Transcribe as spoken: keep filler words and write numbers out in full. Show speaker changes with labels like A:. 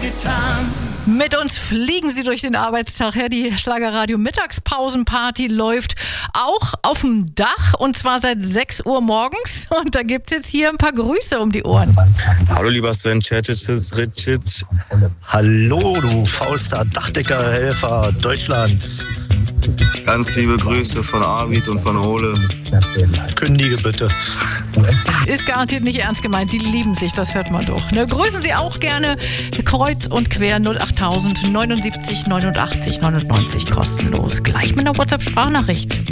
A: getan.
B: Mit uns fliegen sie durch den Arbeitstag. Ja, die Schlagerradio Mittagspausenparty läuft auch auf dem Dach und zwar seit sechs Uhr morgens. Und da gibt es jetzt hier ein paar Grüße um die Ohren.
C: Hallo lieber Sven Ceticic, Ricic.
D: Hallo du faulster Dachdeckerhelfer Deutschlands.
C: Ganz liebe Grüße von Arvid und von Ole.
D: Kündige bitte.
B: Ist garantiert nicht ernst gemeint. Die lieben sich, das hört man doch. Ne? Grüßen Sie auch gerne kreuz und quer null acht null null neunundsiebzig neunundachtzig neunundneunzig kostenlos. Gleich mit einer WhatsApp-Sprachnachricht.